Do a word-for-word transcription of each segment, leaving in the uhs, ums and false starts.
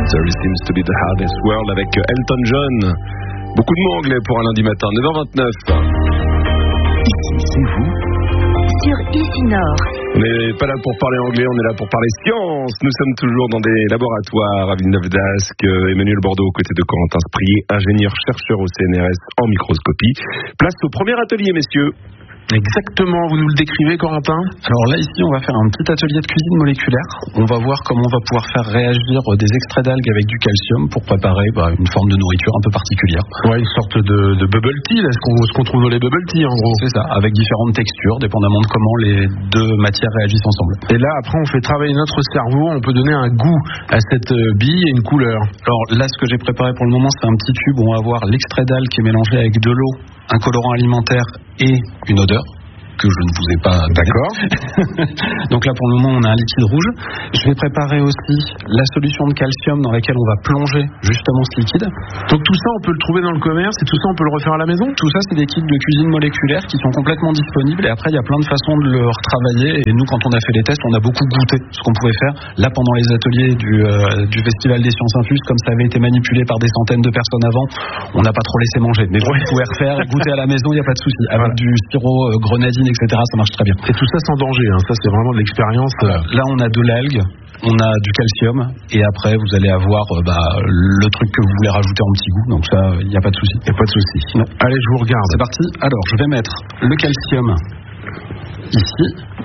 There seems to be the hardest world avec Elton John. Beaucoup de mots anglais pour un lundi matin, neuf heures vingt-neuf. Ici, c'est vous, sur Easy Nord. On n'est pas là pour parler anglais, on est là pour parler science. Nous sommes toujours dans des laboratoires à Villeneuve-d'Ascq. Emmanuel Bordeaux aux côtés de Corentin Sprier, ingénieur-chercheur au C N R S en microscopie. Place au premier atelier, messieurs. Exactement, vous nous le décrivez, Corentin ? Alors là, ici, on va faire un petit atelier de cuisine moléculaire. On va voir comment on va pouvoir faire réagir des extraits d'algues avec du calcium pour préparer bah, une forme de nourriture un peu particulière. Ouais, une sorte de, de bubble tea, là, ce qu'on, ce qu'on trouve dans les bubble tea, en gros. C'est ça, avec différentes textures, dépendamment de comment les deux matières réagissent ensemble. Et là, après, on fait travailler notre cerveau, on peut donner un goût à cette bille et une couleur. Alors là, ce que j'ai préparé pour le moment, c'est un petit tube où on va avoir l'extrait d'algue qui est mélangé avec de l'eau, un colorant alimentaire et une odeur que je ne vous ai pas donné. D'accord. Donc là, pour le moment, on a un liquide rouge. Je vais préparer aussi la solution de calcium dans laquelle on va plonger justement ce liquide. Donc tout ça, on peut le trouver dans le commerce et tout ça, on peut le refaire à la maison ? Tout ça, c'est des kits de cuisine moléculaire qui sont complètement disponibles. Et après, il y a plein de façons de le retravailler. Et nous, quand on a fait les tests, on a beaucoup goûté ce qu'on pouvait faire. Là, pendant les ateliers du, euh, du Festival des Sciences Infuses, comme ça avait été manipulé par des centaines de personnes avant, on n'a pas trop laissé manger. Mais vous pouvez refaire et goûter à la maison, il n'y a pas de souci. Avec du sirop euh, grenadine, et cetera, ça marche très bien. Et tout ça sans danger, hein. Ça c'est vraiment de l'expérience. Là on a de l'algue, on a du calcium, et après vous allez avoir euh, bah, le truc que vous voulez rajouter en petit goût, donc ça il n'y a pas de souci. Il n'y a pas de souci. Non. Allez, je vous regarde. C'est parti. Alors je vais mettre le calcium ici.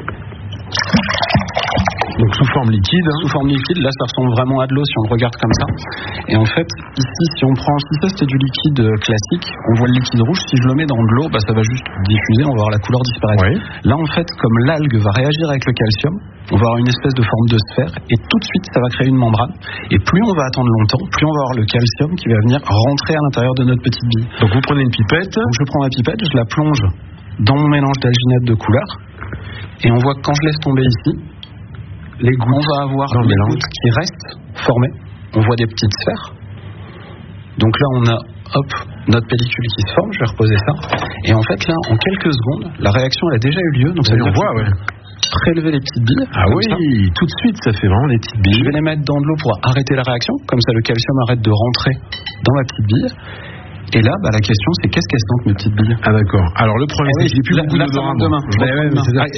Donc sous forme liquide. Hein. Sous forme liquide, là ça ressemble vraiment à de l'eau si on le regarde comme ça. Et en fait, ici, si on prend, si ça c'était du liquide classique, on voit le liquide rouge, si je le mets dans de l'eau, bah, ça va juste diffuser, on va voir la couleur disparaître. Oui. Là en fait, comme l'algue va réagir avec le calcium, on va avoir une espèce de forme de sphère, et tout de suite ça va créer une membrane. Et plus on va attendre longtemps, plus on va avoir le calcium qui va venir rentrer à l'intérieur de notre petite bille. Donc vous prenez une pipette. Donc je prends ma pipette, je la plonge dans mon mélange d'alginate de couleur, et on voit que quand je laisse tomber ici, les gouttes, on va avoir les mélange. gouttes qui restent formées. On voit des petites sphères. Donc là, on a hop, notre pellicule qui se forme. Je vais reposer ça. Et en fait, là, en quelques secondes, la réaction elle a déjà eu lieu. Donc ça veut dire voit, ouais. prélever les petites billes. Ah oui, ça. Tout de suite, ça fait vraiment des petites billes. Je vais les mettre dans de l'eau pour arrêter la réaction. Comme ça, le calcium arrête de rentrer dans ma petite bille. Et là, bah, la question, c'est qu'est-ce qu'elles sentent, mes petites billes ? Ah d'accord. Alors le problème, ah, c'est que j'ai plus là, beaucoup là, d'odorat. demain. Je ouais, ouais, mais c'est ça.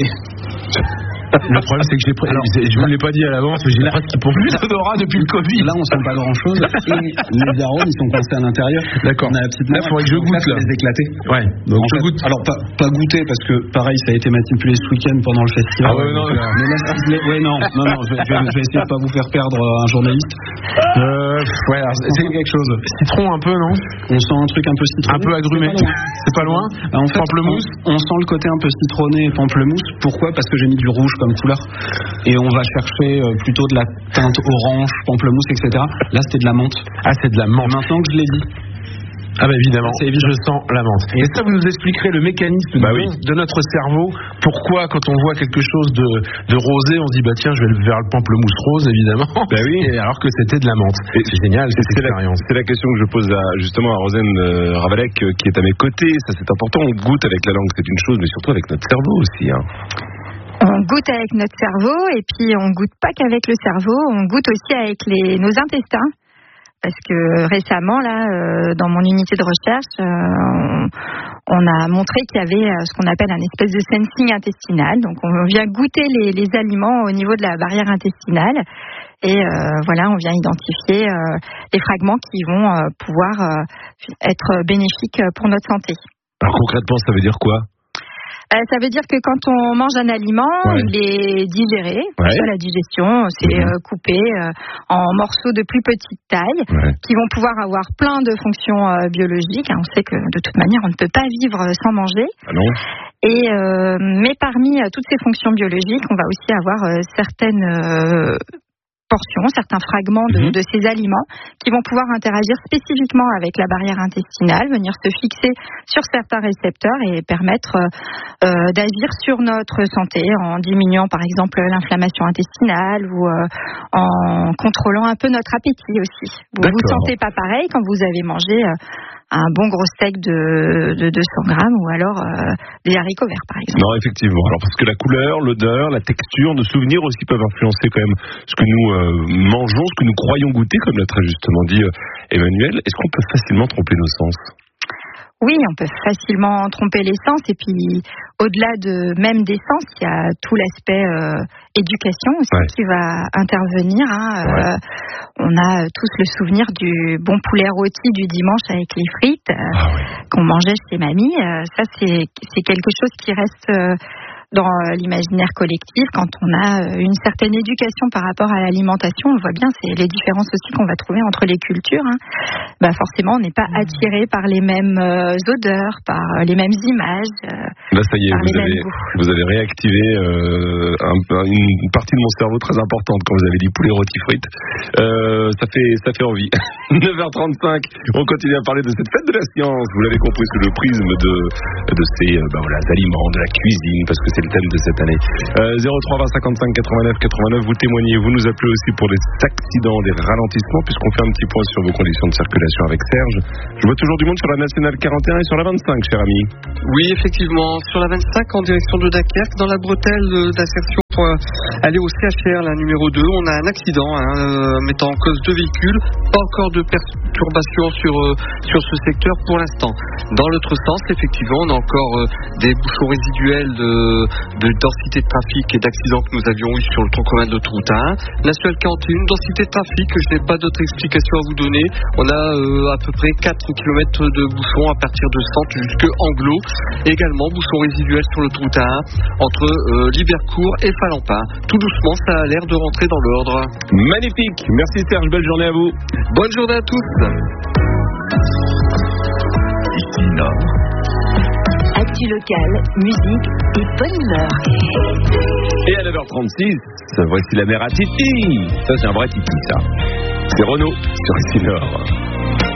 Le problème, c'est que je l'ai pré... Alors, je vous l'ai pas dit à l'avance, mais j'ai là, presque plus d'odorat depuis le Covid. Là, on sent pas grand chose. Et les arômes, ils sont coincés à l'intérieur. D'accord. On a la petite là, il faudrait que je goûte là. Les éclater. Ouais. Donc en je fait, goûte. Alors pas, pas goûter parce que pareil, ça a été manipulé ce week-end pendant le festival. Ah ouais, non. Donc, mais là, les... ouais, non, non, non. Je vais, je, vais, je vais essayer de pas vous faire perdre un journaliste. Euh, ouais. Alors, c'est quelque chose. Citron un peu, non ? On sent un truc un peu citronné. Un peu agrumé. C'est pas loin. En fait, pamplemousse. On, on sent le côté un peu citronné et pamplemousse. Pourquoi ? Parce que j'ai mis du rouge comme couleur. Et on va chercher plutôt de la teinte orange, pamplemousse, et cetera. Là, c'était de la menthe. Ah, c'est de la menthe. Maintenant que je l'ai dit. Ah bah évidemment, je sens la menthe. Et ça, vous nous expliquerez le mécanisme bah de, oui. de notre cerveau. Pourquoi, quand on voit quelque chose de, de rosé, on se dit bah tiens, je vais vers le pamplemousse rose, évidemment. Bah oui. Et alors que c'était de la menthe. Et c'est génial, cette c'est expérience. La, c'est la question que je pose à, justement à Rosane euh, Ravalec, euh, qui est à mes côtés. Ça, c'est important. On goûte avec la langue, c'est une chose, mais surtout avec notre cerveau aussi. Hein. On goûte avec notre cerveau, et puis on goûte pas qu'avec le cerveau, on goûte aussi avec les, nos intestins. Parce que récemment, là, euh, dans mon unité de recherche, euh, on, on a montré qu'il y avait euh, ce qu'on appelle un espèce de sensing intestinal. Donc, on vient goûter les, les aliments au niveau de la barrière intestinale. Et euh, voilà, on vient identifier euh, les fragments qui vont euh, pouvoir euh, être bénéfiques pour notre santé. Alors, concrètement, ça veut dire quoi ? Euh, ça veut dire que quand on mange un aliment, ouais. il est digéré. Ouais. Ça, la digestion, c'est mmh. euh, coupé euh, en morceaux de plus petite taille, ouais. qui vont pouvoir avoir plein de fonctions euh, biologiques. On sait que de toute manière, on ne peut pas vivre sans manger. Ah non. Et euh, mais parmi euh, toutes ces fonctions biologiques, on va aussi avoir euh, certaines euh, portions, certains fragments de, mmh. de ces aliments qui vont pouvoir interagir spécifiquement avec la barrière intestinale, venir se fixer sur certains récepteurs et permettre euh, d'agir sur notre santé en diminuant par exemple l'inflammation intestinale ou euh, en contrôlant un peu notre appétit aussi. Vous ne vous sentez pas pareil quand vous avez mangé euh, un bon gros steak de, de deux cents grammes ou alors euh, des haricots verts par exemple. Non, effectivement. Alors parce que la couleur, l'odeur, la texture, nos souvenirs aussi peuvent influencer quand même ce que nous euh, mangeons, ce que nous croyons goûter, comme l'a très justement dit euh, Emmanuel. Est-ce qu'on peut facilement tromper nos sens ? Oui, on peut facilement tromper les sens et puis au-delà de même des sens, il y a tout l'aspect euh, éducation aussi ouais. qui va intervenir. Hein. Ouais. Euh, on a tous le souvenir du bon poulet rôti du dimanche avec les frites euh, ah ouais. qu'on mangeait chez mamie. Euh, ça, c'est, c'est quelque chose qui reste euh, dans l'imaginaire collectif. Quand on a une certaine éducation par rapport à l'alimentation, on le voit bien, c'est les différences aussi qu'on va trouver entre les cultures. Hein. Bah forcément, on n'est pas attiré par les mêmes euh, odeurs, par les mêmes images. Euh, Là, ça y est, vous avez, vous avez réactivé euh, un, une partie de mon cerveau très importante quand vous avez dit poulet rôti frites. Euh, ça fait, ça fait envie. neuf heures trente-cinq, on continue à parler de cette fête de la science. Vous l'avez compris sous le prisme de, de ces bah, voilà, aliments, de la cuisine, parce que c'est le thème de cette année. Euh, zéro trois vingt cinquante-cinq quatre-vingt-neuf quatre-vingt-neuf, vous témoignez, vous nous appelez aussi pour des accidents, des ralentissements, puisqu'on fait un petit point sur vos conditions de circulation avec Serge. Je vois toujours du monde sur la nationale quarante et un et sur la vingt-cinq, cher ami. Oui, effectivement, sur la vingt-cinq en direction de Dunkerque, dans la bretelle d'insertion pour aller au C H R, la numéro deux, on a un accident hein, euh, mettant en cause deux véhicules, pas encore de perturbations sur, euh, sur ce secteur pour l'instant. Dans l'autre sens, effectivement, on a encore euh, des bouchons résiduels de, de densité de trafic et d'accidents que nous avions eu sur le tronc commun de l'autoroute un. Nationale quarante et un, densité de trafic, je n'ai pas d'autres explications à vous donner. On a euh, à peu près quatre kilomètres de bouchons à partir de Sante jusque Anglo. Également, bouchons résiduels sur l'autoroute un entre euh, Libercourt et Falampin. Tout doucement, ça a l'air de rentrer dans l'ordre. Magnifique. Merci Serge, belle journée à vous. Bonne journée à tous. Ici Nord. Actu locale, musique et bonne humeur. Et à neuf heures trente-six, voici la mère à Titi. Ça, c'est un vrai Titi, ça. C'est Renaud sur Ici Nord.